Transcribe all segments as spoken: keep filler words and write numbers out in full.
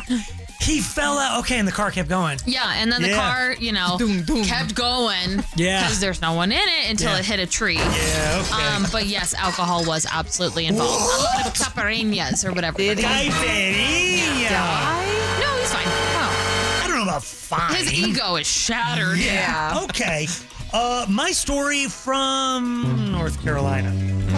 He fell out. Okay, and the car kept going. Yeah, and then the Yeah. car, you know, Doom, doom. kept going. Yeah. Because there's no one in it until Yeah. it hit a tree. Yeah, okay. Um, but yes, alcohol was absolutely involved. A lot of caipirinhas or whatever. Did he Caipirinha. die? No, he's fine. I don't know about fine. His ego is shattered. Yeah. Okay. Uh, my story from North Carolina.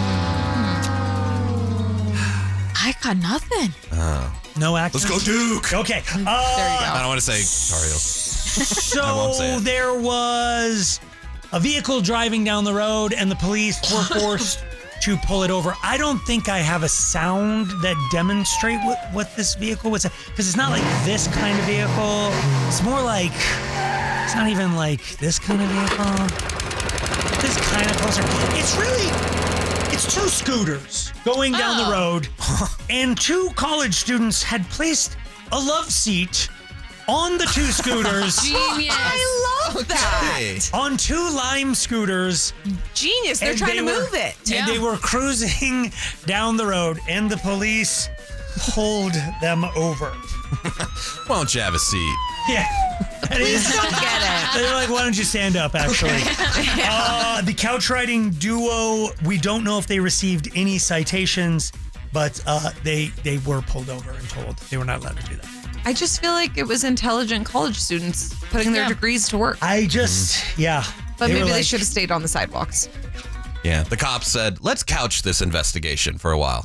I got nothing. No accent. Let's go, Duke. Okay. Uh, There you go. I don't want to say Tar Heels. I won't say So it. there was a vehicle driving down the road, and the police were forced to pull it over. I don't think I have a sound that demonstrate what, what this vehicle was, because it's not like this kind of vehicle. It's more like, it's not even like this kind of vehicle. This kind of closer. It's really, it's two scooters going down Oh. the road, and two college students had placed a love seat on the two scooters. Genius. I love that. Hey. On two Lime scooters, Genius. They're And trying they to were- move it. and Yeah. they were cruising down the road, and the police pulled them over. Why don't you have a seat? Yeah. Please don't get it. They're like, why don't you stand up, actually? uh, the couch riding duo, we don't know if they received any citations, but uh, they, they were pulled over and told they were not allowed to do that. I just feel like it was intelligent college students putting their Yeah. degrees to work. I just, yeah. But They maybe were they like- should have stayed on the sidewalks. Yeah. The cops said, let's couch this investigation for a while.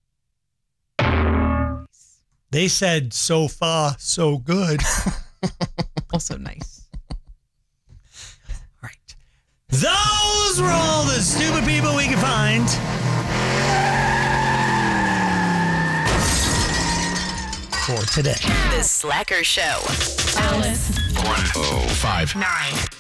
They said, so far, so good. Also nice. Right. Those were all the stupid people we could find. For today. The Slacker Show. Alice. one oh five. Nine.